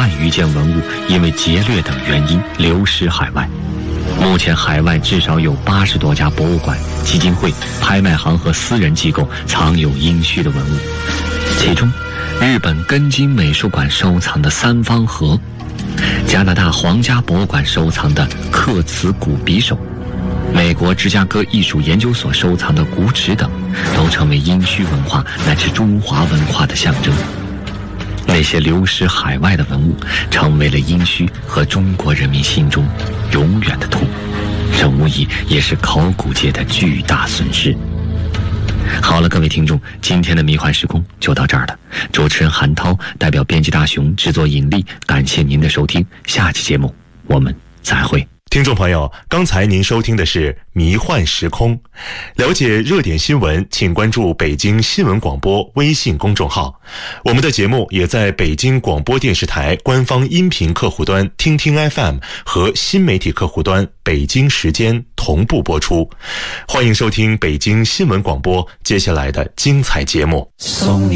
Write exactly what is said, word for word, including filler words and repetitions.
万余件文物因为劫掠等原因流失海外。目前海外至少有八十多家博物馆、基金会、拍卖行和私人机构藏有殷墟的文物，其中日本根津美术馆收藏的三方盒，加拿大皇家博物馆收藏的刻瓷古匕首，美国芝加哥艺术研究所收藏的古尺等，都成为殷墟文化乃至中华文化的象征。那些流失海外的文物，成为了殷墟和中国人民心中永远的痛，这无疑也是考古界的巨大损失。好了，各位听众，今天的迷幻时空就到这儿了。主持人韩涛代表编辑大熊，制作引力，感谢您的收听，下期节目我们再会。 听众朋友，刚才您收听的是迷幻时空。了解热点新闻，请关注北京新闻广播微信公众号。我们的节目也在北京广播电视台官方音频客户端听听 F M 和新媒体客户端北京时间同步播出。欢迎收听北京新闻广播接下来的精彩节目。